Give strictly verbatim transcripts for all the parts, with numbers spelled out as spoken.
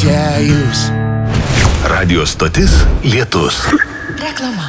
muziejus. Radio stotis Lietus. Reklama.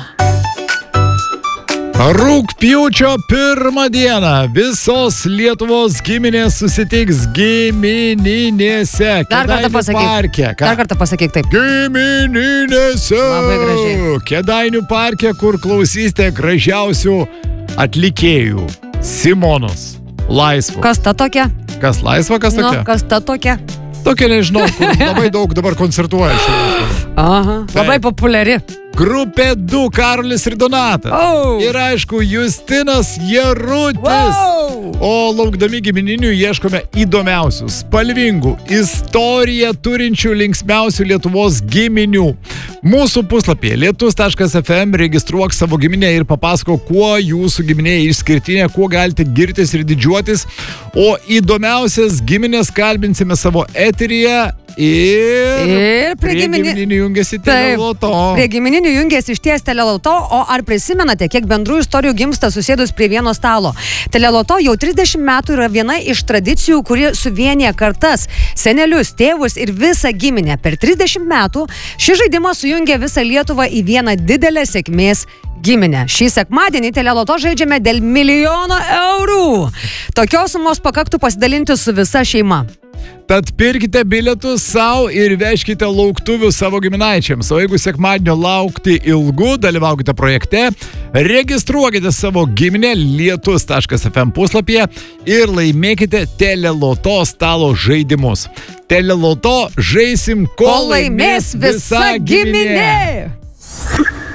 Rugpjūčio pirmą dieną visos Lietuvos giminės susitiks gimininėse. Dar kartą Kėdainių pasakyk. parke. Ką? Dar kartą pasakyk taip. Gimininėse. Labai gražiai. Kėdainių parke, kur klausysite gražiausių atlikėjų. Simonos. Laisvo. Kas ta tokia? Kas laisva, kas Nu, tokia? kas ta tokia? Tokia nežinau, kur labai daug dabar koncertuoja šiandien. Aha. Labai populiari. Grupė du, Karolis ir Donatas. Oh. Ir aišku, Justinas Jarutis. Wow. O laukdami gimininių ieškome įdomiausių, spalvingų, istoriją turinčių linksmiausių Lietuvos giminių. Mūsų puslapyje lietus taškas ef em registruok savo giminę ir papasako, kuo jūsų giminė išskirtinė, kuo galite girtis ir didžiuotis. O įdomiausias giminės kalbinsime savo eteryje. Ir, Ir prie prie gimini- gimininių jungiasi Taip, Teleloto. Prie gimininių jungiasi išties Teleloto, o ar prisimenate, kiek bendrų istorijų gimsta susėdus prie vieno stalo? Teleloto jau trisdešimt metų yra viena iš tradicijų, kuri suvienyje kartas, senelius, tėvus ir visą giminę. Per trisdešimt metų šis žaidimas sujungia visą Lietuvą į vieną didelę sėkmės giminę. Šį sekmadienį Teleloto žaidžiame dėl milijono eurų. Tokios sumos pakaktų pasidalinti su visa šeima. Tad pirkite bilietus savo ir vežkite lauktuvių savo giminaičiams. O jeigu sekmadienio laukti ilgu, dalyvaukite projekte, registruokite savo giminę lietus taškas ef em puslapyje ir laimėkite Teleloto stalo žaidimus. Teleloto žaisim, kol laimės visa giminė.